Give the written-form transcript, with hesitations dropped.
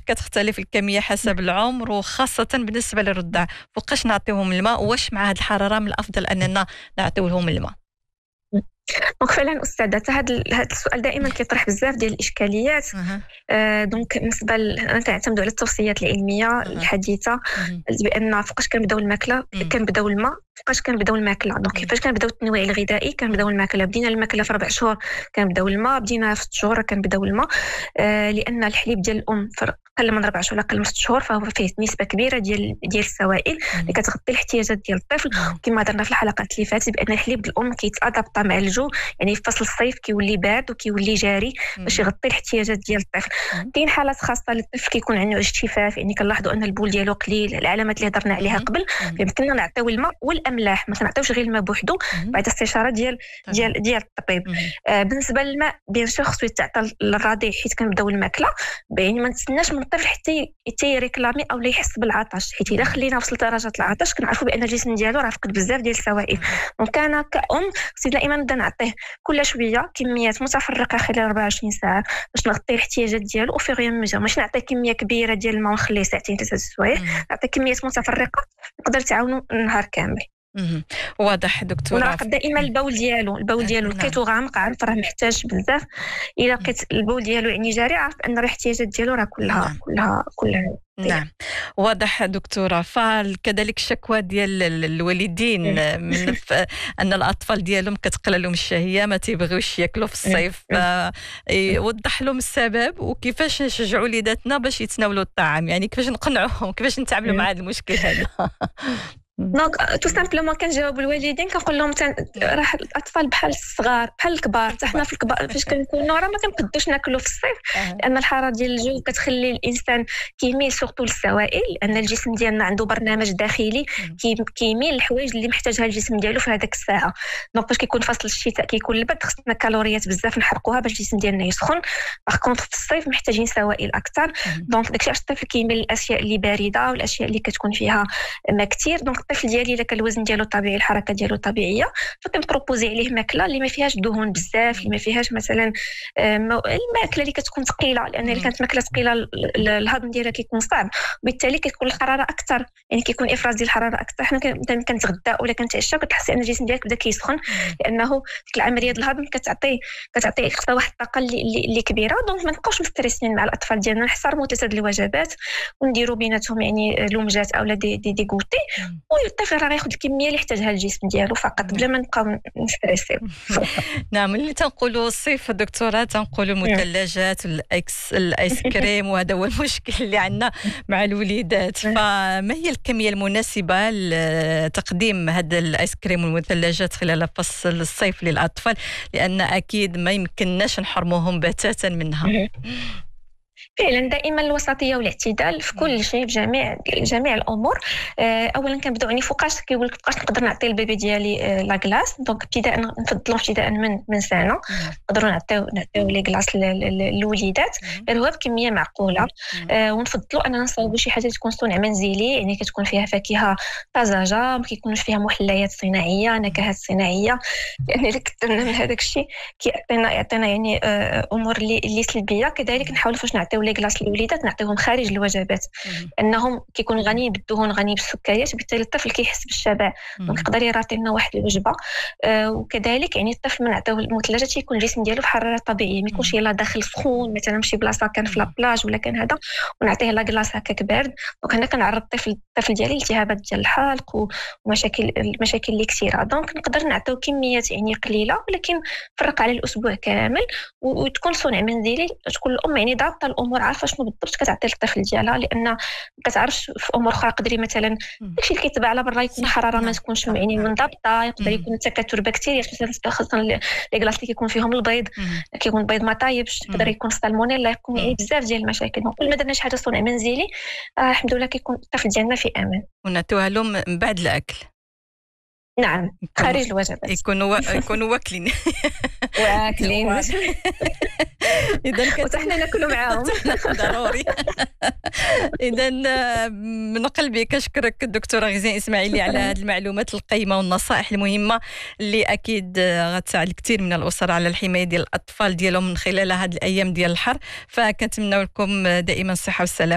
كتختلف الكميه حسب العمر، وخاصه بالنسبه للرضع فوقاش نعطيوهم الماء، واش مع هذه الحراره من الافضل اننا نعطيو لهم الماء؟ دونك فعلا استاذه هذا السؤال دائما كيطرح بزاف ديال الاشكاليات. دونك بالنسبه انا كنعتمد على التوصيات العلميه الحديثه بان فوقاش كنبداو الماكله كنبداو الماء، فوقاش كنبداو الماكله. دونك كيفاش كنبداو التنويع الغذائي كنبداو الماكله. بدينا الماكله في 4 شهور كنبداو الماء، بدينا في 6 شهور كنبداو الماء. لان الحليب ديال الام اقل من 4 شهور اقل من 6 شهور فهو فيه نسبه كبيره ديال السوائل اللي كتغطي الاحتياجات ديال الطفل. كما درنا في الحلقات اللي فاتت بان الحليب ديال الام كيتادابط مع الجو، يعني في فصل الصيف كيولي بارد وكيولي جاري باش يغطي الاحتياجات ديال الطفل. كاين حالات خاصه للطفل كيكون عنده اجتفاف، يعني كنلاحظوا ان البول ديالو قليل، العلامات اللي هضرنا عليها قبل. يمكننا نعطيو الماء والاملاح، ما كنعطيوش غير الماء بوحدو بعد استشاره ديال الطبيب. بالنسبه للماء بيان سور خصو يتعطى للرضيع حيت كنبداو الماكله، يعني ما نتسناش من الطفل حتى يريكلامي او لا يحس بالعطش، حيت اذا خلينا وصل درجه العطش كنعرفوا بان الجسم ديالو راه فقد بزاف ديال السوائل. دونك انا كأم خصني دائما نبدا نعطيه كل شويه كميات متفرقه خلال 24 ساعه باش نغطي الاحتياجات ديالو او في ميجا. ماشي نعطيه كميه كبيره ديال الماء ونخليه ساعتين 3 سوايع، نعطيه كميات متفرقه نقدر تعاونو النهار كامل. واضح دكتوره. ونراقب دائما البول ديالو لقيتو غامق عارف راه محتاج بزاف. الا لقيت البول ديالو يعني جاري عارف ان الاحتياجات ديالو راه كلها نعم. واضح دكتورة. فكذلك الشكوى ديال الوالدين من أن الأطفال ديالهم كتقلل لهم الشهية، ما تيبغيوش ياكلوا في الصيف. يوضح لهم السبب وكيفاش نشجعوا وليداتنا باش يتناولوا الطعام، يعني كيفاش نقنعوهم، كيفاش نتعاملوا مع هذا المشكل هذا. دونك تو سامبلومون كنجاوب الوالدين كنقول لهم راه الاطفال بحال الصغار بحال الكبار، حتى حنا في الكبار فاش كنكونوا راه ما كنقدوش ناكلوا في الصيف لان الحراره ديال الجو كتخلي الانسان كيميل سورتو للسوائل، لان الجسم ديالنا عنده برنامج داخلي كيميل للحوايج اللي محتاجها الجسم ديالو في هذاك الساعه. دونك فاش كيكون فصل الشتاء كيكون البرد خصنا كالوريات بزاف نحرقوها باش الجسم ديالنا يسخن. باغ كونطخ في الصيف محتاجين سوائل اكثر. دونك داكشي علاش الطفل كيميل للاشياء اللي بارده والاشياء اللي كتكون فيها ما كثير. دونك الطفل ديالي الا كان الوزن ديالو طبيعي الحركه ديالو طبيعيه فكنبروبوزي عليه ماكله اللي ما فيهاش دهون بزاف، اللي ما فيهاش مثلا الماكله اللي كتكون ثقيله، لان الا كانت ماكله ثقيله الهضم ديالها كيكون صعب وبالتالي كتكون الحراره اكثر، يعني كيكون افراز ديال الحراره اكثر. حنا كنتغدى ولا كنتعشى كتحسي ان الجسم ديالك بدا كيسخن لانه ديك العمليه ديال الهضم كتعطي خصها واحد الطاقه اللي كبيره. دونك ما نبقاوش مستريسين مع الاطفال ديالنا، نحترموا 3 الوجبات ونديروا بيناتهم يعني لومجات اولا دي غوتي، والطفل راه غياخذ الكميه اللي يحتاجها الجسم ديالو فقط بلا ما نبقاو نستريسيو. نعم. اللي تنقولوا الصيف دكتوره تنقولوا المثلجات الايس كريم، وهذا هو المشكل اللي عندنا مع الوليدات. فما هي الكميه المناسبه لتقديم هذا الايس كريم والمثلجات خلال فصل الصيف للاطفال، لان اكيد ما يمكنناش نحرموهم بتاتا منها؟ فعلا دائما الوسطيه والاعتدال في كل شيء، في جميع الامور. اولا كنبداو يعني فوقاش كيقول لك فوقاش نقدر نعطي البيبي ديالي لا كلاص. دونك ابتداء من سنه نقدروا نعطيو لي كلاص للوليدات غير هو بكميه معقوله. ونفضلوا اننا نصاوبوا شي حاجه تكون صنع منزلي، يعني كتكون فيها فاكهه طازجه، ما كيكونوش فيها محليات صناعيه نكهات صناعيه، يعني اللي كثرنا من هذاك الشيء يعطينا يعني امور اللي سلبيه. كذلك نحاولوا فاش نعطيو لي كلاص للوليدات نعطيهم خارج الوجبات، انهم كيكون غني بالدهون غني بالسكريات، وبالتالي الطفل كيحس بالشبع دونك يقدر يراطي لنا واحد الوجبه. وكذلك يعني الطفل من نعطيوه المثلجات يكون الجسم ديالو في حراره طبيعيه، ما يكونش يلا داخل سخون مثلا شي بلاصه كان في لابلاج ولا كان هذا ونعطيه لا كلاص هكاك بارد. دونك هنا كنعرض الطفل ديالي التهابات ديال الحلق ومشاكل اللي كثيره. دونك نقدر نعطيو كميات يعني قليله ولكن فرق على الاسبوع كامل وتكون صنع منزلي، تكون الام يعني ضابطه الامور عارفه شنو بالضبط كتعطي للطفل ديالها، لان كتعرفش في امور اخرى قدري مثلا داكشي اللي كيتباع على برا يكون الحراره ما تكونش يعني منضبطه، يقدر يكون تكاثر بكتيريا خاصه لي كلاص اللي كيكون فيهم البيض، كيكون البيض ما طايبش، يقدر يكون سالمونيلا، يكون يعني بزاف ديال المشاكل. كل ما درنا شي حاجه صنع منزلي الحمد لله كيكون الطفل ديالنا في امان. ونعطيوها لهم من بعد الاكل. نعم خارج الوجبات يكونوا واكلين اذا وحنا ناكلوا معاهم ضروري. اذا من قلبي كنشكرك الدكتوره غزين اسماعيلي على هذه المعلومات القيمه والنصائح المهمه اللي اكيد غتساعد الكثير من الاسر على الحمايه ديال الاطفال ديالهم من خلال هذه الايام ديال الحر. فكنتمنى لكم دائما الصحه والسلامه.